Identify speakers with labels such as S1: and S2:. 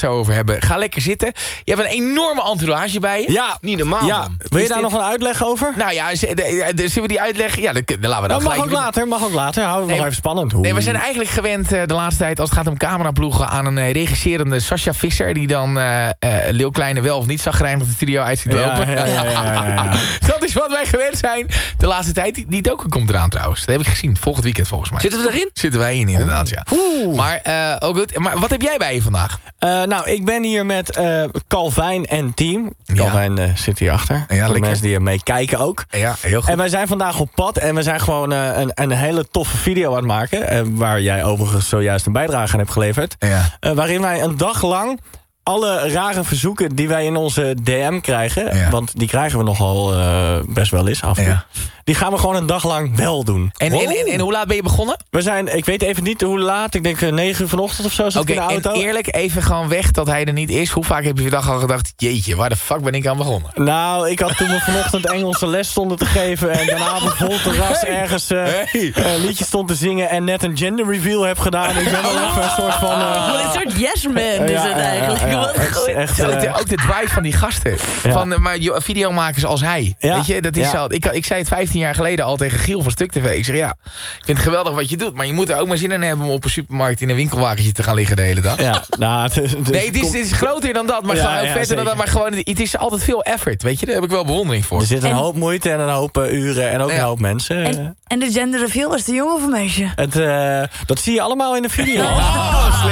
S1: zo over hebben. Ga lekker zitten. Je hebt een enorme entourage bij je.
S2: Ja.
S1: Niet normaal.
S2: Ja. Wil je daar nog een uitleg over?
S1: Nou ja, zullen we die uitleggen? Ja, dan laten we dat
S2: mag ook later. Houden we nog even spannend.
S1: Nee, we zijn eigenlijk gewend de laatste tijd... als het gaat om cameraploegen... aan een regisserende Sascha Visser... die dan Leeuw Kleine wel of niet zagrijnig de studio uit ziet lopen.
S2: Ja.
S1: Dat is wat wij gewend zijn de laatste tijd. Die docu komt eraan trouwens. Dat heb ik gezien. Volgend weekend volgens mij.
S2: Zitten we erin?
S1: Zitten wij in inderdaad, ja. Maar ook goed. Maar wat heb jij bij je vandaag?
S2: Nou, ik ben hier met Calvijn en team. Calvijn zit hier achter.
S1: Ja,
S2: voor mensen die er mee kijken ook.
S1: Ja, heel goed.
S2: En wij zijn vandaag op pad. En we zijn gewoon een hele toffe video aan het maken. Waar jij overigens zojuist een bijdrage aan hebt geleverd.
S1: Ja.
S2: Waarin wij een dag lang... alle rare verzoeken die wij in onze DM krijgen...
S1: Ja.
S2: want die krijgen we nogal best wel eens af en toe...
S1: Ja.
S2: die gaan we gewoon een dag lang wel doen.
S1: En hoe laat ben je begonnen?
S2: We zijn, ik weet even niet hoe laat... ik denk 9 uur vanochtend of zo zit ik in de auto.
S1: En eerlijk, even gewoon weg dat hij er niet is. Hoe vaak heb je vandaag al gedacht... jeetje, waar de fuck ben ik aan begonnen?
S2: Nou, ik had toen we vanochtend Engelse les stonden te geven... en daarna op een vol terras ergens een liedje stond te zingen... en net een gender reveal heb gedaan. Ik ben wel even een soort van...
S3: Wat een soort yes man is het eigenlijk.
S2: Echt,
S1: ook de drive van die gasten.
S2: Ja.
S1: Van maar videomakers als hij.
S2: Ja.
S1: Weet je, dat is
S2: Ja.
S1: al, ik zei het 15 jaar geleden al tegen Giel van Stuk TV. Ik zeg ja, ik vind het geweldig wat je doet. Maar je moet er ook maar zin in hebben om op een supermarkt in een winkelwagentje te gaan liggen de hele dag.
S2: Ja, nou,
S1: Nee, het is groter dan dat. Maar gewoon ook verder dan dat. Maar gewoon, het is altijd veel effort. Weet je, daar heb ik wel bewondering voor.
S2: Er zit een hoop moeite en een hoop uren en ook een hoop mensen.
S3: En de gender reveal, was het een jongen of een meisje?
S2: Dat zie je allemaal in de video.
S1: Oh, slim.